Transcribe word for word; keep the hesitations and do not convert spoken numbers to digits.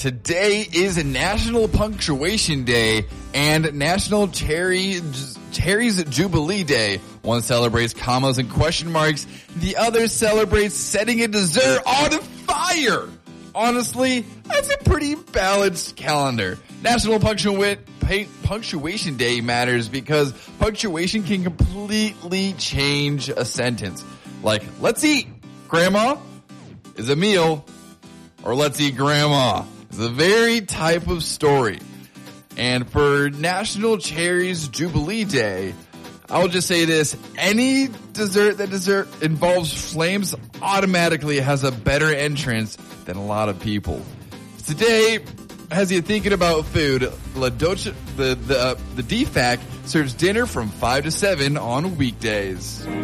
Today is National Punctuation Day and National Cherry, Cherries Jubilee Day. One celebrates commas and question marks. The other celebrates setting a dessert on fire. Honestly, that's a pretty balanced calendar. National Punctuation Day matters because punctuation can completely change a sentence. Like, let's eat, Grandma, is a meal, or let's eat, Grandma. It's a very type of story. And for National Cherries Jubilee Day, I'll just say this. Any dessert that dessert involves flames automatically has a better entrance than a lot of people. Today has you thinking about food. La Dolce, the, the, uh, the D F A C serves dinner from five to seven on weekdays.